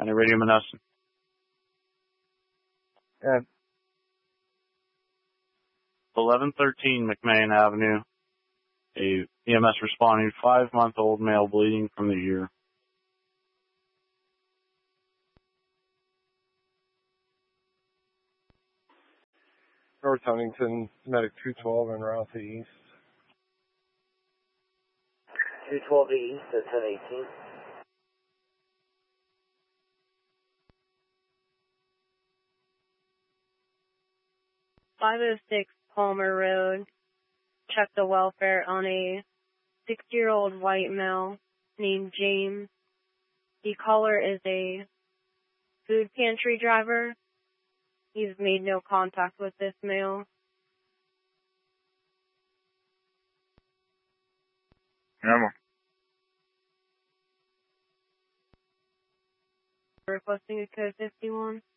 County Radio Menneson. And 1113 McMahon Avenue. A EMS responding 5-month-old male bleeding from the ear. North Huntington, medic 212 en route to east. 212 to east at 1018. .506 Palmer Road. Check the welfare on a 60-year-old white male named James. The caller is a food pantry driver. He's made no contact with this male. Emma. Requesting a code 51.